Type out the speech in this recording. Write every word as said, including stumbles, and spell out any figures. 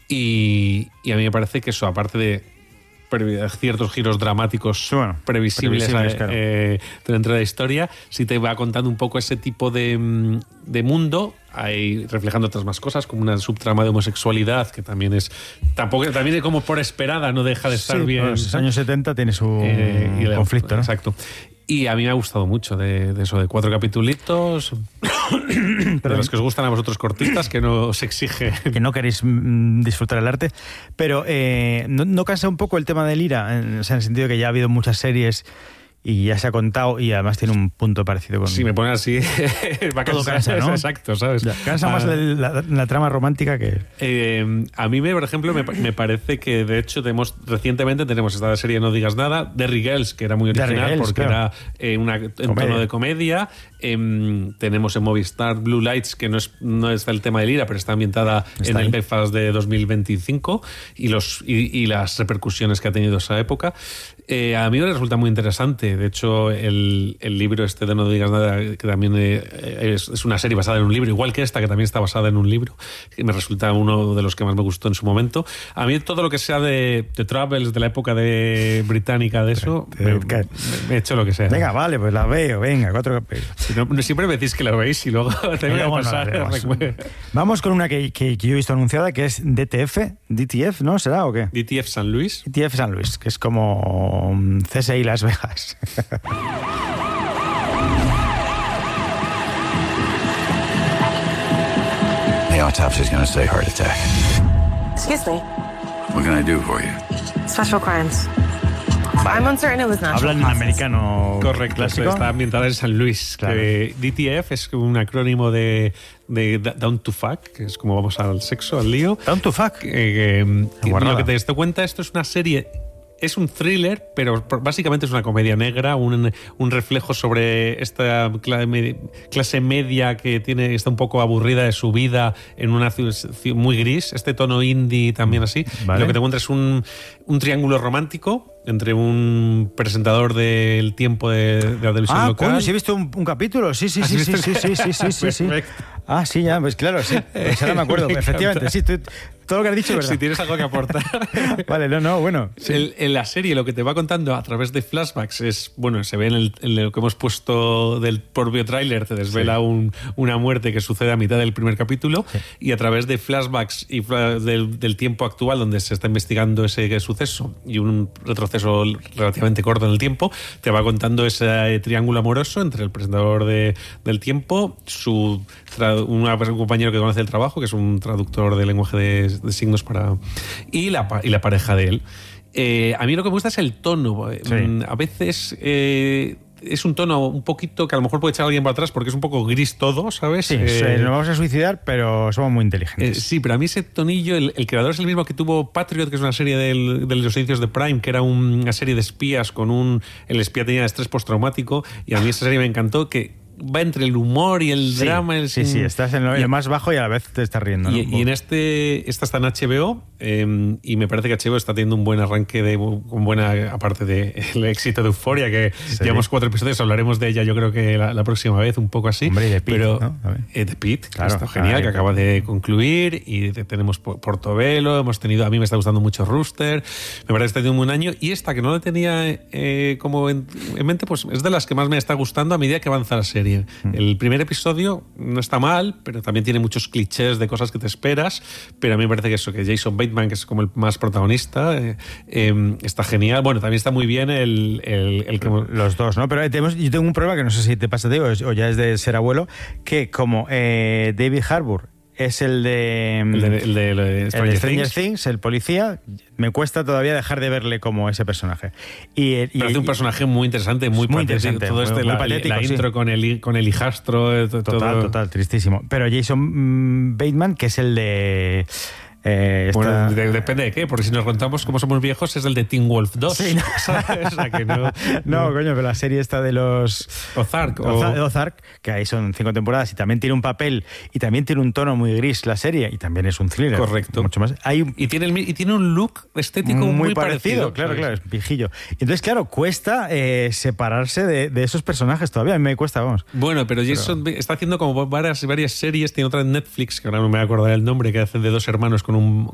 Y, y a mí me parece que eso, aparte de ciertos giros dramáticos bueno, previsibles, previsibles eh, claro. eh, dentro de la historia, sí te va contando un poco ese tipo de, de mundo, ahí reflejando otras más cosas, como una subtrama de homosexualidad, que también es tampoco también es como por esperada, no deja de estar sí, bien. En los años setenta tiene su eh, y el, conflicto, ¿no? Exacto. Y a mí me ha gustado mucho de, de eso, de cuatro capitulitos, de los que os gustan a vosotros cortitas, que no os exige. Que no queréis mm, disfrutar el arte. Pero eh, ¿no, ¿no cansa un poco el tema del IRA? En, o sea, en el sentido de que ya ha habido muchas series y ya se ha contado y además tiene un punto parecido con... Si me pone así, va a todo cansar, cansa, ¿no? Exacto, ¿sabes? Ya, cansa más Ah, el, la, la trama romántica que... Eh, a mí, me, por ejemplo, me, me parece que, de hecho, tenemos recientemente tenemos esta serie No digas nada, Derry Girls, que era muy original Girls, porque claro. era eh, una, en tono de comedia. Eh, tenemos en Movistar Blue Lights, que no es, no es el tema del IRA, pero está ambientada Está en ahí. el Belfast de dos mil veinticinco y, los, y, y las repercusiones que ha tenido esa época. Eh, a mí me resulta muy interesante. De hecho, el, el libro este de No digas nada, que también eh, es, es una serie basada en un libro, igual que esta, que también está basada en un libro, que me resulta uno de los que más me gustó en su momento. A mí todo lo que sea de, de Travels, de la época de británica, de eso, Te- me, te- me- me he hecho lo que sea. Venga, vale, pues la veo, venga, cuatro capítulos. Si no, no, siempre me decís que lo veis y luego te voy a Luego no la pasar. vemos. Vamos con una que, que, que yo he visto anunciada, que es D T F, D T F, ¿no? ¿Será o qué? D T F San Luis. D T F San Luis, que es como um, C S I Las Vegas. The autopsy's gonna say heart attack. Excuse me. What can I do for you? Special crimes. I'm uncertain it was natural Hablan en causes. americano Correcto, clásico. está ambientada en San Luis. Claro. Que D T F es un acrónimo de, de Down to Fuck, que es como vamos al sexo, al lío. Down to fuck. Eh, eh, y Guarrada. lo que te das cuenta, esto es una serie, es un thriller, pero básicamente es una comedia negra, un, un reflejo sobre esta cla- clase media que tiene, está un poco aburrida de su vida en una ciudad muy gris, este tono indie también así. Vale. Lo que te encuentras es un, un triángulo romántico entre un presentador del tiempo de, de la televisión Ah, local. coño, sí he visto un, un capítulo, sí, sí, ¿Has sí, sí, visto? sí, sí, sí, sí, sí, sí. Perfecto. Ah, sí, ya, pues claro, sí. Pues ahora me acuerdo, Me efectivamente, encanta. sí, tú- todo lo que has dicho es verdad. Si tienes algo que aportar. Vale, no, no, bueno. sí. El- en la serie lo que te va contando a través de flashbacks es, bueno, se ve en, el, en lo que hemos puesto del propio tráiler, te desvela Sí. un- una muerte que sucede a mitad del primer capítulo y a través de flashbacks y fla- del, del tiempo actual donde se está investigando ese suceso y un retroceso relativamente corto en el tiempo, te va contando ese triángulo amoroso entre el presentador de, del tiempo, su tra- una- un compañero que conoce el trabajo, que es un traductor de lenguaje de, de signos para y la, pa- y la pareja de él. Eh, a mí lo que me gusta es el tono. Sí. Mm, A veces eh, es un tono un poquito que a lo mejor puede echar a alguien para atrás porque es un poco gris todo, ¿sabes? Sí, Eh, se- nos vamos a suicidar, pero somos muy eh, inteligentes. sí, pero a mí ese tonillo, el, el creador es el mismo que tuvo Patriot, que es una serie del- de los inicios de Prime, que era un- una serie de espías con un... El espía tenía estrés postraumático y a mí esa serie me encantó, que va entre el humor y el Sí, drama. El, sí, sí, estás en lo, en y- lo más bajo y a la vez te estás riendo, ¿no? Y, y en este, esta está en H B O eh, y me parece que H B O está teniendo un buen arranque de, con buena, aparte del éxito de Euphoria, que Sí. llevamos cuatro episodios, hablaremos de ella yo creo que la, la próxima vez, un poco así. Hombre, y de Pitt, pero, ¿no? A ver. eh, de Pitt, Claro, que está genial, ah, que de acaba Pitt. de concluir y de- tenemos Por- Portobelo, hemos tenido, a mí me está gustando mucho Rooster, me parece que está teniendo un buen año y esta que no la tenía eh, como en, en mente, pues es de las que más me está gustando a medida que avanza la serie. Mm. El primer episodio no está mal, pero también tiene muchos clichés de cosas que te esperas, pero a mí me parece que eso, que Jason Bateman, que es como el más protagonista, eh, eh, está genial. Bueno, también está muy bien el, el, el que... Los dos, ¿no? Pero eh, tenemos, yo tengo un problema que no sé si te pasa a ti o, es- o ya es de ser abuelo, que como eh, David Harbour es el de... El de, el de- el de el Stranger de Stranger Things. Things, el policía, me cuesta todavía dejar de verle como ese personaje. Y, y- Me parece un y- personaje muy interesante, muy, Muy patético. interesante, Todo muy- este, muy la, patético, la sí. intro con el, con el hijastro. eh, to- Total, todo. total, tristísimo. Pero Jason mm, Bateman, que es el de... eh, esta- Bueno, de- depende de qué, porque si nos contamos cómo somos viejos, es el de Teen Wolf dos. Sí, no. ¿sabes? O sea, que no, No, coño, pero la serie esta de los... Ozark. o- Ozark, Ozark, que ahí son cinco temporadas y también tiene un papel y también tiene un tono muy gris la serie y también es un thriller. Correcto. Mucho más. Hay un- Y tiene, el mi- y tiene un look estético muy, parecido. claro, ¿sabes? claro, es viejillo. Entonces, claro, cuesta eh, separarse de, de esos personajes todavía. A mí me cuesta, vamos. Bueno, pero Jason está haciendo como varias, varias series. Tiene otra en Netflix, que ahora no me voy a acordar el nombre, que hace de dos hermanos con un,